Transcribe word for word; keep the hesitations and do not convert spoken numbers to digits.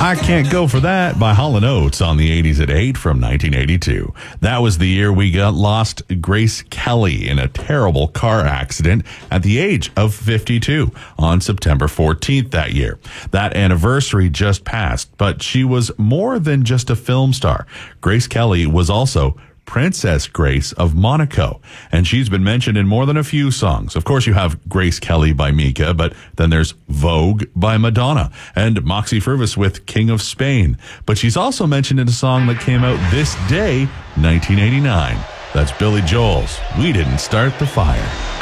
I Can't Go For That by Hall and Oates on the eighties at eight from nineteen eighty-two. That was the year we got lost Grace Kelly in a terrible car accident at the age of fifty-two on September fourteenth that year. That anniversary just passed, but she was more than just a film star. Grace Kelly was also Princess Grace of Monaco, and she's been mentioned in more than a few songs. Of course, you have Grace Kelly by Mika, but then there's Vogue by Madonna and Moxie Fervis with King of Spain. But she's also mentioned in a song that came out this day, nineteen eighty-nine. That's Billy Joel's We Didn't Start the Fire.